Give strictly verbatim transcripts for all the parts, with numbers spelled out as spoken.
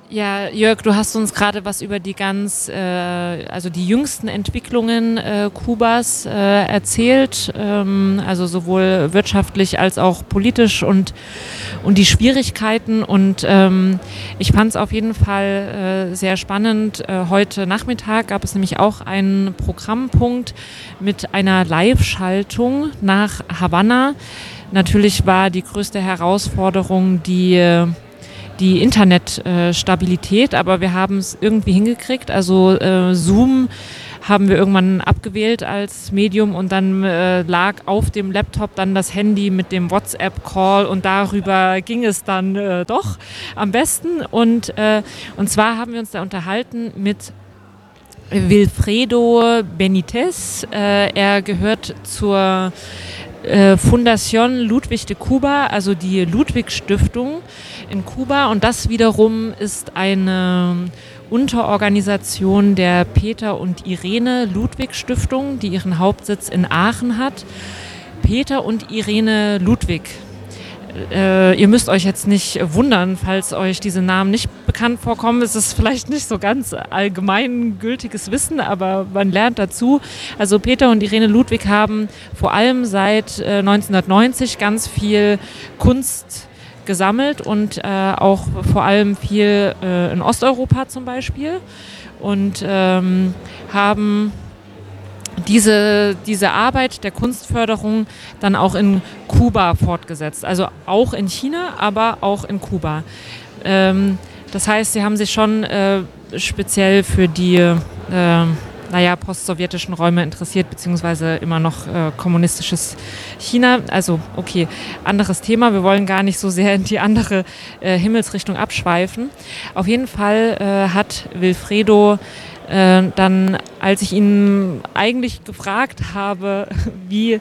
Ja, Jörg, du hast uns gerade was über die ganz, äh, also die jüngsten Entwicklungen äh, Kubas äh, erzählt, ähm, also sowohl wirtschaftlich als auch politisch und, und die Schwierigkeiten. Und ähm, ich fand es auf jeden Fall äh, sehr spannend. Äh, heute Nachmittag gab es nämlich auch einen Programmpunkt mit einer Live-Schaltung nach Havanna. Natürlich war die größte Herausforderung die die Internetstabilität, äh, aber wir haben es irgendwie hingekriegt. Also äh, Zoom haben wir irgendwann abgewählt als Medium und dann äh, lag auf dem Laptop dann das Handy mit dem WhatsApp-Call und darüber ging es dann äh, doch am besten. Und, äh, und zwar haben wir uns da unterhalten mit Wilfredo Benitez. Äh, er gehört zur äh, Fundación Ludwig de Cuba, also die Ludwig-Stiftung in Kuba. Und das wiederum ist eine Unterorganisation der Peter und Irene Ludwig Stiftung, die ihren Hauptsitz in Aachen hat. Peter und Irene Ludwig. Äh, ihr müsst euch jetzt nicht wundern, falls euch diese Namen nicht bekannt vorkommen. Es ist vielleicht nicht so ganz allgemeingültiges Wissen, aber man lernt dazu. Also Peter und Irene Ludwig haben vor allem seit äh, neunzehnhundertneunzig ganz viel Kunst gesammelt und äh, auch vor allem viel äh, in Osteuropa zum Beispiel und ähm, haben diese, diese Arbeit der Kunstförderung dann auch in Kuba fortgesetzt. Also auch in China, aber auch in Kuba. Ähm, das heißt, sie haben sich schon äh, speziell für die äh, naja, postsowjetischen Räume interessiert, beziehungsweise immer noch äh, kommunistisches China. Also okay, anderes Thema. Wir wollen gar nicht so sehr in die andere äh, Himmelsrichtung abschweifen. Auf jeden Fall äh, hat Wilfredo Äh, dann, als ich ihn eigentlich gefragt habe, wie,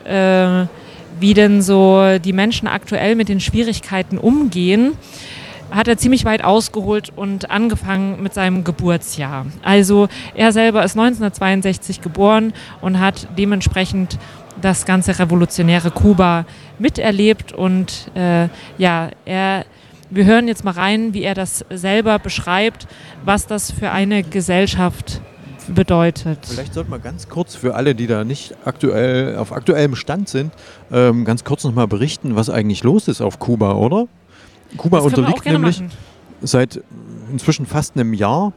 äh, wie denn so die Menschen aktuell mit den Schwierigkeiten umgehen, hat er ziemlich weit ausgeholt und angefangen mit seinem Geburtsjahr. Also er selber ist neunzehnhundertzweiundsechzig geboren und hat dementsprechend das ganze revolutionäre Kuba miterlebt und äh, ja, er Wir hören jetzt mal rein, wie er das selber beschreibt, was das für eine Gesellschaft bedeutet. Vielleicht sollten wir ganz kurz für alle, die da nicht aktuell auf aktuellem Stand sind, ähm, ganz kurz noch mal berichten, was eigentlich los ist auf Kuba, oder? Kuba Das können wir unterliegt auch gerne nämlich machen. Seit inzwischen fast einem Jahr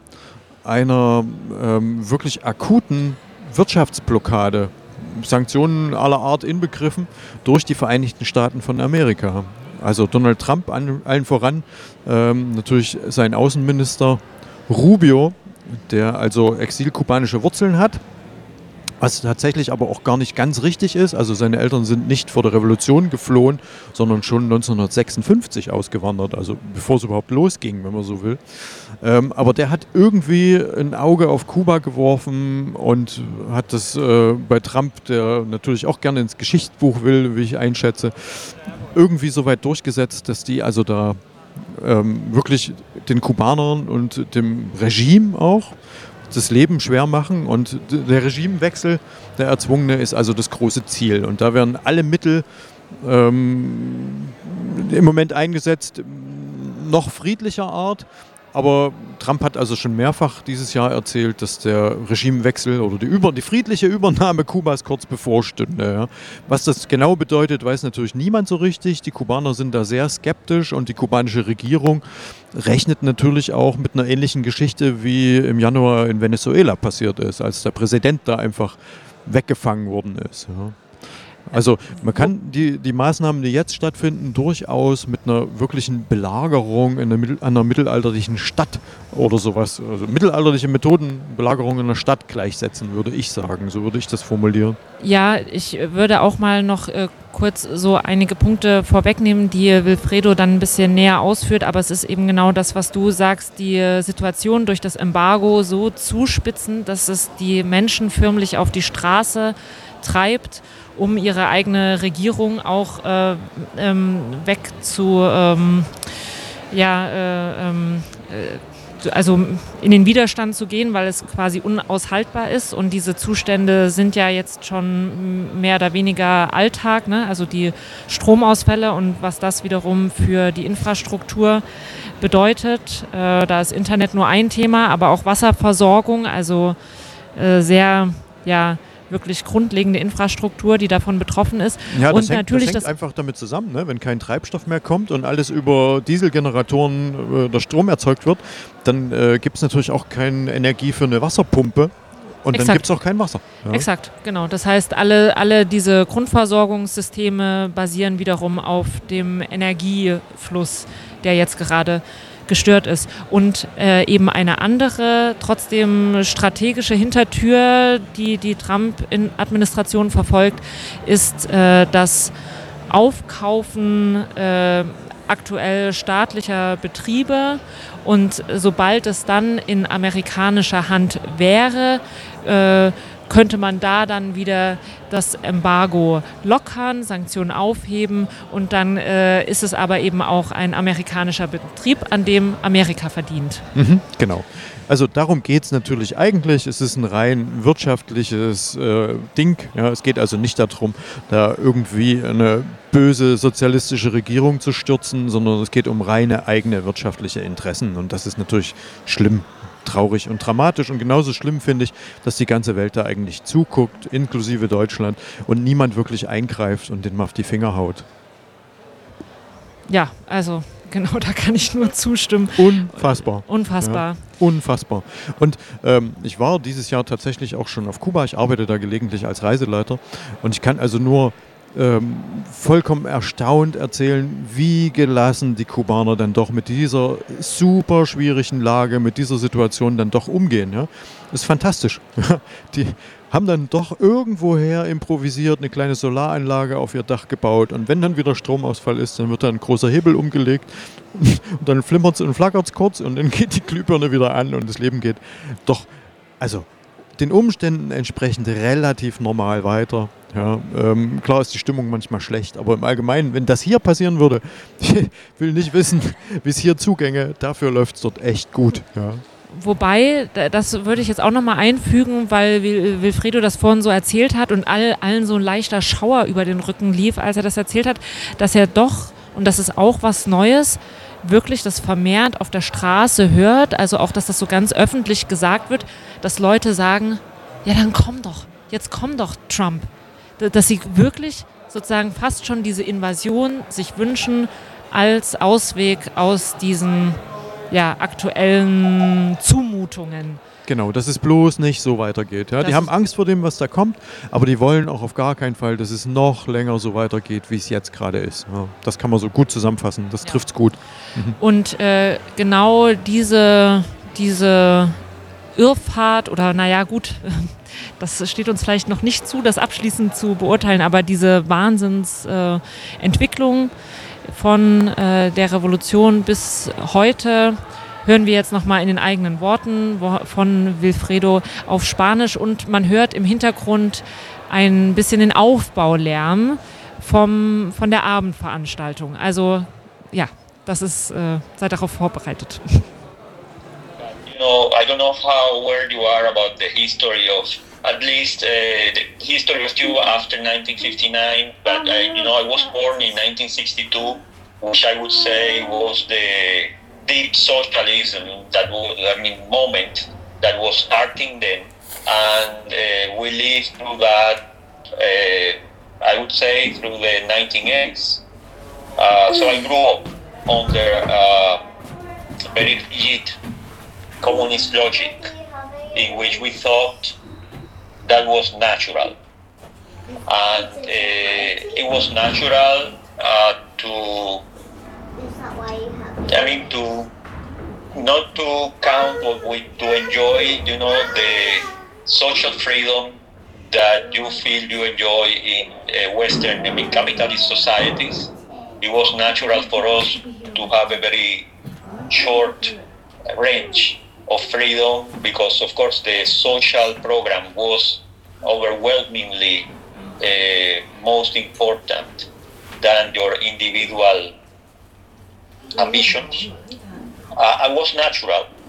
einer ähm, wirklich akuten Wirtschaftsblockade, Sanktionen aller Art inbegriffen, durch die Vereinigten Staaten von Amerika. Also Donald Trump an, allen voran, ähm, natürlich sein Außenminister Rubio, der also exilkubanische Wurzeln hat, was tatsächlich aber auch gar nicht ganz richtig ist. Also seine Eltern sind nicht vor der Revolution geflohen, sondern schon neunzehnhundertsechsundfünfzig ausgewandert, also bevor es überhaupt losging, wenn man so will. Ähm, aber der hat irgendwie ein Auge auf Kuba geworfen und hat das äh, bei Trump, der natürlich auch gerne ins Geschichtsbuch will, wie ich einschätze, irgendwie so weit durchgesetzt, dass die also da ähm, wirklich den Kubanern und dem Regime auch das Leben schwer machen, und der Regimewechsel, der erzwungene, ist also das große Ziel. Und da werden alle Mittel ähm, im Moment eingesetzt, noch friedlicher Art. Aber Trump hat also schon mehrfach dieses Jahr erzählt, dass der Regimewechsel oder die, über, die friedliche Übernahme Kubas kurz bevorstünde. Ja. Was das genau bedeutet, weiß natürlich niemand so richtig. Die Kubaner sind da sehr skeptisch und die kubanische Regierung rechnet natürlich auch mit einer ähnlichen Geschichte, wie im Januar in Venezuela passiert ist, als der Präsident da einfach weggefangen worden ist. Ja. Also man kann die, die Maßnahmen, die jetzt stattfinden, durchaus mit einer wirklichen Belagerung in einer, einer mittelalterlichen Stadt oder sowas, also mittelalterliche Methoden, Belagerung in einer Stadt gleichsetzen, würde ich sagen. So würde ich das formulieren. Ja, ich würde auch mal noch äh, kurz so einige Punkte vorwegnehmen, die Wilfredo dann ein bisschen näher ausführt, aber es ist eben genau das, was du sagst, die äh, Situation durch das Embargo so zuspitzen, dass es die Menschen förmlich auf die Straße treibt, um ihre eigene Regierung auch äh, ähm, weg zu, ähm, ja, äh, ähm, äh, also in den Widerstand zu gehen, weil es quasi unaushaltbar ist. Und diese Zustände sind ja jetzt schon mehr oder weniger Alltag, ne? Also die Stromausfälle und was das wiederum für die Infrastruktur bedeutet. Äh, da ist Internet nur ein Thema, aber auch Wasserversorgung, also äh, sehr, ja, wirklich grundlegende Infrastruktur, die davon betroffen ist. Ja, das und hängt, natürlich das hängt das einfach damit zusammen, ne? Wenn kein Treibstoff mehr kommt und alles über Dieselgeneratoren äh, der Strom erzeugt wird, dann äh, gibt es natürlich auch keine Energie für eine Wasserpumpe und Exakt. Dann gibt es auch kein Wasser. Ja. Exakt, genau. Das heißt, alle, alle diese Grundversorgungssysteme basieren wiederum auf dem Energiefluss, der jetzt gerade gestört ist. Und äh, eben eine andere, trotzdem strategische Hintertür, die die Trump-Administration verfolgt, ist äh, das Aufkaufen äh, aktuell staatlicher Betriebe. Und sobald es dann in amerikanischer Hand wäre, äh, könnte man da dann wieder das Embargo lockern, Sanktionen aufheben und dann äh, ist es aber eben auch ein amerikanischer Betrieb, an dem Amerika verdient. Mhm, genau. Also darum geht es natürlich eigentlich. Es ist ein rein wirtschaftliches äh, Ding. Ja, es geht also nicht darum, da irgendwie eine böse sozialistische Regierung zu stürzen, sondern es geht um reine eigene wirtschaftliche Interessen. Und das ist natürlich schlimm, traurig und dramatisch. Und genauso schlimm finde ich, dass die ganze Welt da eigentlich zuguckt, inklusive Deutschland, und niemand wirklich eingreift und den mal auf die Finger haut. Ja, also genau, da kann ich nur zustimmen. Unfassbar. Unfassbar. Ja, unfassbar. Und ähm, ich war dieses Jahr tatsächlich auch schon auf Kuba. Ich arbeite da gelegentlich als Reiseleiter. Und ich kann also nur ähm, vollkommen erstaunt erzählen, wie gelassen die Kubaner dann doch mit dieser super schwierigen Lage, mit dieser Situation dann doch umgehen. Ja? Das ist fantastisch. Die haben dann doch irgendwoher improvisiert, eine kleine Solaranlage auf ihr Dach gebaut, und wenn dann wieder Stromausfall ist, dann wird da ein großer Hebel umgelegt und dann flimmert es und flackert es kurz und dann geht die Glühbirne wieder an und das Leben geht doch, also den Umständen entsprechend relativ normal weiter. Ja, ähm, klar ist die Stimmung manchmal schlecht, aber im Allgemeinen, wenn das hier passieren würde, ich will nicht wissen, wie es hier zugänge, dafür läuft es dort echt gut. Ja. Wobei, das würde ich jetzt auch nochmal einfügen, weil Wilfredo das vorhin so erzählt hat und all, allen so ein leichter Schauer über den Rücken lief, als er das erzählt hat, dass er doch, und das ist auch was Neues, wirklich das vermehrt auf der Straße hört, also auch, dass das so ganz öffentlich gesagt wird, dass Leute sagen, ja dann komm doch, jetzt komm doch Trump. Dass sie wirklich sozusagen fast schon diese Invasion sich wünschen als Ausweg aus diesen ja, aktuellen Zumutungen. Genau, dass es bloß nicht so weitergeht. Ja. Die haben Angst vor dem, was da kommt, aber die wollen auch auf gar keinen Fall, dass es noch länger so weitergeht, wie es jetzt gerade ist. Ja, das kann man so gut zusammenfassen, das ja. trifft's gut. Mhm. Und äh, genau diese, diese Irrfahrt oder naja gut, das steht uns vielleicht noch nicht zu, das abschließend zu beurteilen, aber diese Wahnsinnsentwicklung äh, von äh, der Revolution bis heute hören wir jetzt nochmal in den eigenen Worten von Wilfredo auf Spanisch, und man hört im Hintergrund ein bisschen den Aufbaulärm vom, von der Abendveranstaltung. Also ja, das ist, äh, seid darauf vorbereitet. You know, I don't know how aware you are about the history of, at least uh, the history of Cuba after nineteen fifty-nine, but I, you know, I was born in nineteen sixty-two, which I would say was the deep socialism that was, I mean, moment that was starting then, and uh, we lived through that, uh, I would say, through the nineteen eighties. Uh, so I grew up under uh, very rigid communist logic, in which we thought that was natural, and uh, it was natural uh, to, I mean, to not to count what we to enjoy, you know, the social freedom that you feel you enjoy in uh, Western, I mean, capitalist societies. It was natural for us to have a very short range of freedom, because of course the social program was overwhelmingly uh, most important than your individual ambitions. Uh, I was natural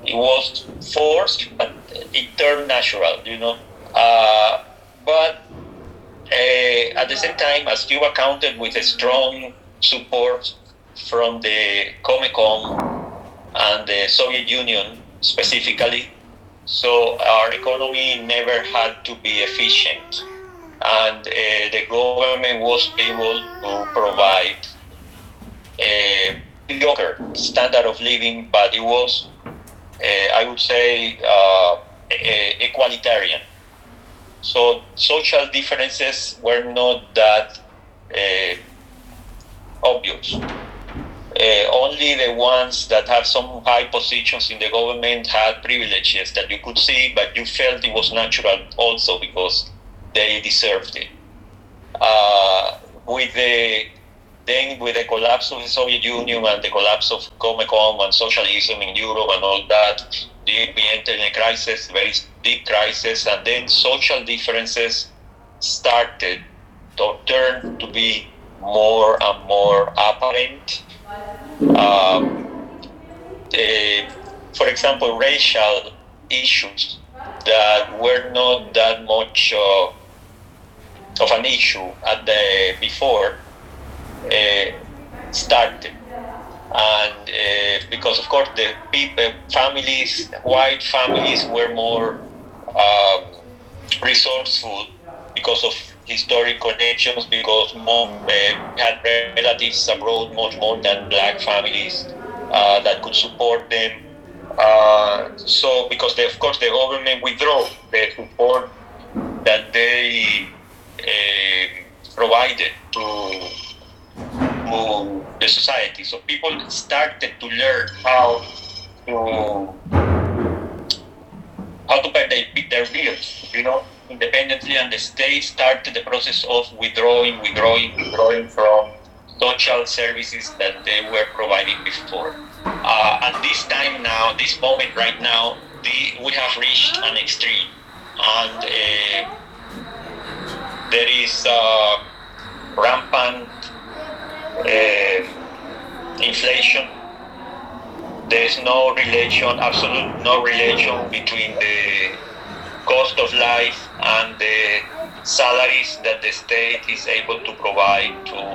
it was forced, but it turned natural, you know. Uh, but uh, at the same time, as Cuba counted with a strong support from the Comecon and the Soviet Union specifically, so our economy never had to be efficient, and uh, the government was able to provide a mediocre standard of living, but it was, uh, I would say, uh, equalitarian. So social differences were not that uh, obvious. Uh, only the ones that had some high positions in the government had privileges that you could see, but you felt it was natural also because they deserved it. Uh, with the then with the collapse of the Soviet Union and the collapse of Comecon and socialism in Europe and all that, we entered in a crisis, very deep crisis, and then social differences started to turn to be more and more apparent. Um, uh, for example, racial issues that were not that much uh, of an issue at the before uh, started, and uh, because of course the people, families, white families were more um, resourceful because of historic connections, because mom uh, had relatives abroad much more than black families uh, that could support them. Uh, so because they, of course the government withdrew the support that they uh, provided to, to the society. So people started to learn how to how to pay their, their bills, you know, independently, and the state started the process of withdrawing, withdrawing, withdrawing from social services that they were providing before. Uh, at this time now, this moment right now, the, we have reached an extreme, and uh, there is uh, rampant uh, inflation. There's no relation, absolute no relation between the cost of life and the salaries that the state is able to provide to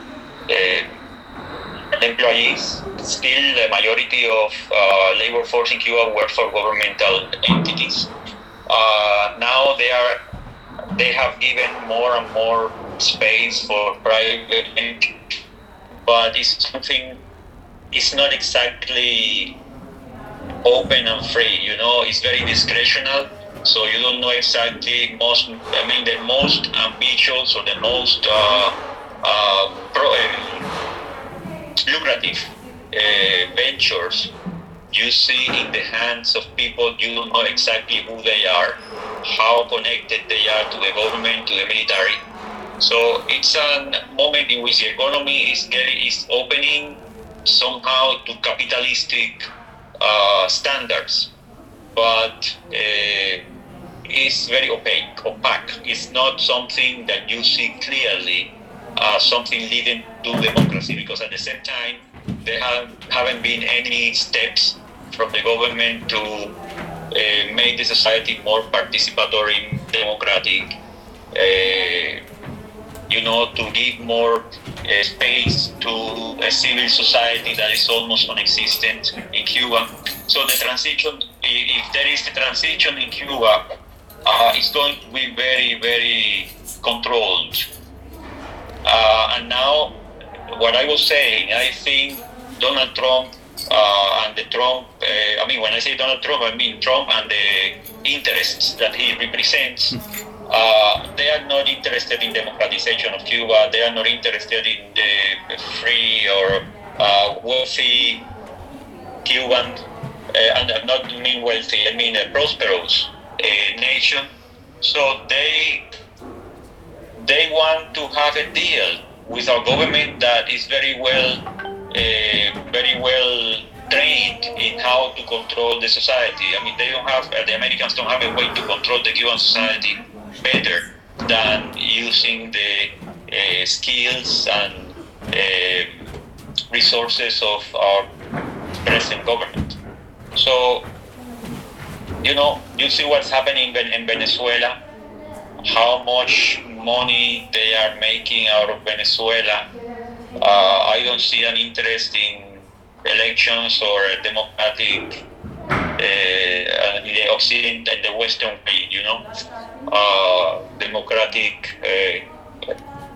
uh, employees. Still, the majority of uh, labor force in Cuba work for governmental entities. Uh, now they are, they have given more and more space for private, but it's something. It's not exactly open and free, you know. It's very discretional. So you don't know exactly most. I mean, the most ambitious or the most uh, uh, pro, uh, lucrative uh, ventures you see in the hands of people. You don't know exactly who they are, how connected they are to the government, to the military. So it's a moment in which the economy is getting is opening somehow to capitalistic uh, standards, but uh, it's very opaque, opaque. It's not something that you see clearly, uh, something leading to democracy, because at the same time, there have, haven't been any steps from the government to uh, make the society more participatory, democratic, uh, you know, to give more uh, space to a civil society that is almost non-existent in Cuba. So the transition, if there is a transition in Cuba, uh, it's going to be very, very controlled. Uh, and now, what I was saying, I think Donald Trump uh, and the Trump, uh, I mean, when I say Donald Trump, I mean Trump and the interests that he represents. Uh, they are not interested in democratization of Cuba. They are not interested in the free or uh, wealthy Cuban, uh, and I'm not mean wealthy, I mean a prosperous uh, nation. So they they want to have a deal with our government that is very well, uh, very well trained in how to control the society. I mean, they don't have uh, the Americans don't have a way to control the Cuban society better than using the uh, skills and uh, resources of our present government. So you know, you see what's happening in, in Venezuela, how much money they are making out of Venezuela. Uh, I don't see an interest in elections or a democratic uh, in the Occident and the Western way, you know, uh, democratic. Uh,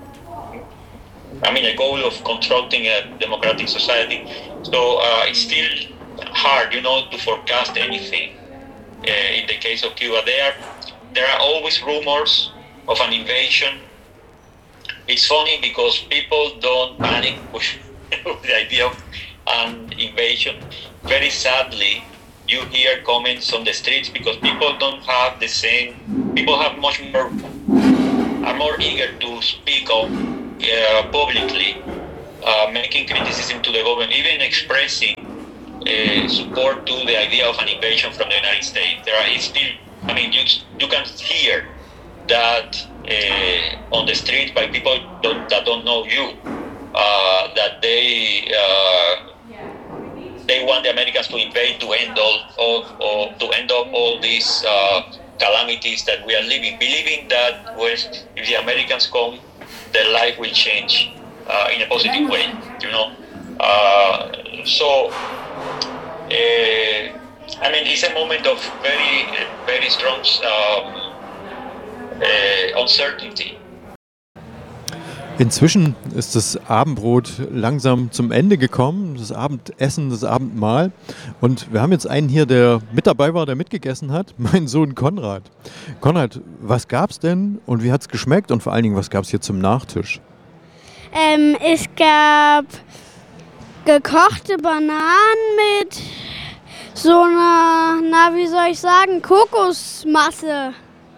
I mean, a goal of constructing a democratic society. So uh, it's still hard, you know, to forecast anything. Uh, in the case of Cuba, there there are always rumors of an invasion. It's funny because people don't panic with the idea of an invasion. Very sadly, you hear comments on the streets because people don't have the same. People have much more are more eager to speak of uh, publicly, uh, making criticism to the government, even expressing uh, support to the idea of an invasion from the United States. There are still, I mean, you you can hear that uh, on the street by people don't, that don't know you, uh, that they uh, they want the Americans to invade to end all of, or to end up all these uh, calamities that we are living, believing that well, if the Americans come, their life will change uh, in a positive way. You know, uh, so uh, I mean, it's a moment of very, very strong um, Uh, uncertainty. Inzwischen ist das Abendbrot langsam zum Ende gekommen, das Abendessen, das Abendmahl. Und wir haben jetzt einen hier, der mit dabei war, der mitgegessen hat, mein Sohn Konrad. Konrad, was gab's denn und wie hat's geschmeckt und vor allen Dingen, was gab's hier zum Nachtisch? Ähm, es gab gekochte Bananen mit so einer, na wie soll ich sagen, Kokosmasse.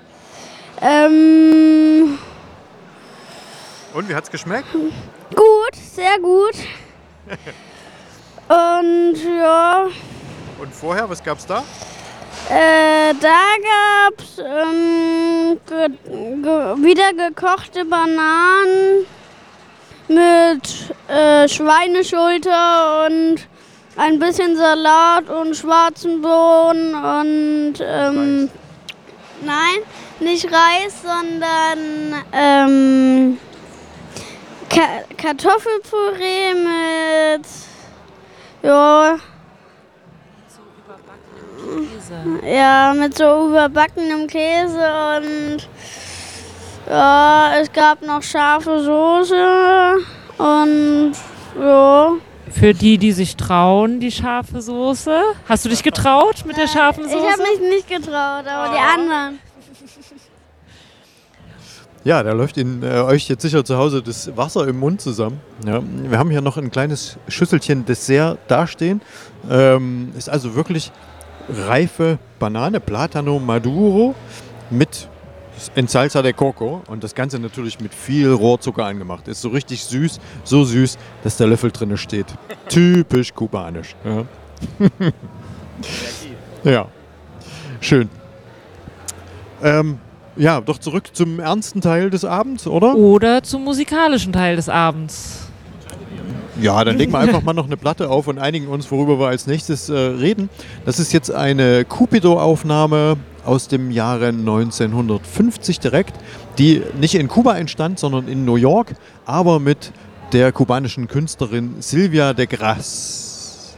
Ähm, Und wie hat's geschmeckt? Gut, sehr gut. Und ja. Und vorher, was gab's da? Äh, da gab's ähm, ge- ge- wieder gekochte Bananen mit äh, Schweineschulter und ein bisschen Salat und schwarzen Bohnen und ähm, nein. Nicht Reis, sondern ähm, Ka- Kartoffelpüree mit ja, ja mit so überbackenem Käse und ja, es gab noch scharfe Soße und ja. Für die, die sich trauen, die scharfe Soße. Hast du dich getraut mit der scharfen Soße? Ich habe mich nicht getraut, aber die anderen. Ja, da läuft Ihnen, äh, euch jetzt sicher zu Hause das Wasser im Mund zusammen. Ja, wir haben hier noch ein kleines Schüsselchen Dessert dastehen. Ähm, ist also wirklich reife Banane, Plátano Maduro mit in Salsa de Coco und das Ganze natürlich mit viel Rohrzucker angemacht. Ist so richtig süß, so süß, dass der Löffel drin steht. Typisch kubanisch. Ja, ja. Schön. Ähm, Ja, doch zurück zum ernsten Teil des Abends, oder? Oder zum musikalischen Teil des Abends. Ja, dann legen wir einfach mal noch eine Platte auf und einigen uns, worüber wir als nächstes äh, reden. Das ist jetzt eine Cupido-Aufnahme aus dem Jahre neunzehnhundertfünfzig direkt, die nicht in Kuba entstand, sondern in New York, aber mit der kubanischen Künstlerin Silvia de Gras.